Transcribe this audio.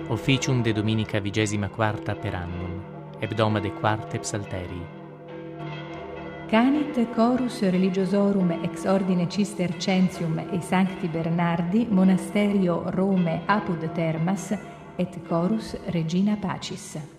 officium de dominica 24 per annum, hebdoma de quarte psalterii. Canit chorus religiosorum ex ordine Cistercensium e Sancti Bernardi monasterio Rome apud Termas et chorus Regina Pacis.